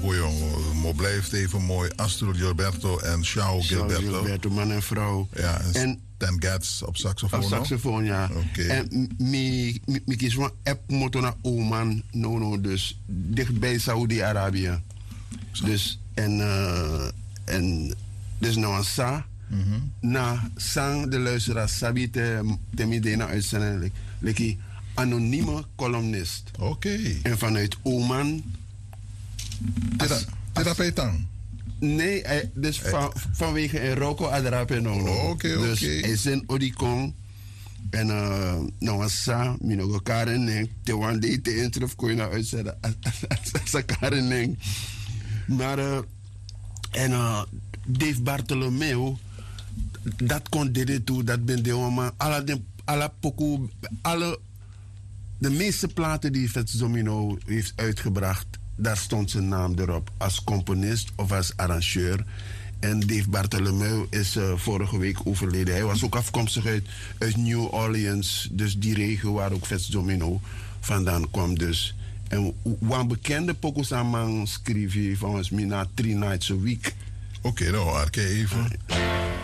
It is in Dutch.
poco, jongen. Mo blijft even mooi. Astro Gilberto en Xiao Gilberto. Gilberto, man en vrouw. Ja, en Stan Getz op saxofoon. Op saxofoon, ja. Okay. En mi kies van app motor naar Oman, dus dichtbij Saudi-Arabië. Dus dus nou een sa. Na sang de luisteraar Sabi te midden uitzending. Leki anonieme columnist. Oké. En vanuit Oman. Therapeutan? Nee, dus vanwege een Roko Adrapeno. Oké. Dus hij is in Odikong. En nou een sa, minogo Karen, te one day te intref kon je nou uitzetten. Als Karen. Maar Dave Bartolomeu, dat kon dit toe, dat ben de oma. De meeste platen die Fats Domino heeft uitgebracht, daar stond zijn naam erop. Als componist of als arrangeur. En Dave Bartolomeu is vorige week overleden. Hij was ook afkomstig uit New Orleans. Dus die regio waar ook Fats Domino vandaan kwam dus. En een bekende pokosamang schreef hij volgens mij na 3 nights a week. Oké, nou, even.